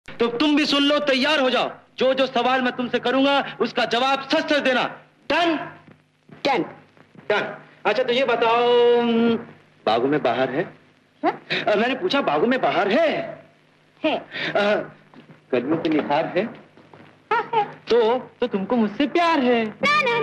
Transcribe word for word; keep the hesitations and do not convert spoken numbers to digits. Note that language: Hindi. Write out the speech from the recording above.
तो तुम भी सुन लो, तैयार हो जाओ। जो जो सवाल मैं तुमसे करूंगा उसका जवाब सच सच देना। डन? डन। डन। अच्छा तो ये बताओ, बागों में बाहर है? हा? आ, मैंने पूछा बागों में बाहर है? है। कलियों पे निखार है? हाँ है। तो तो तुमको मुझसे प्यार है? ना ना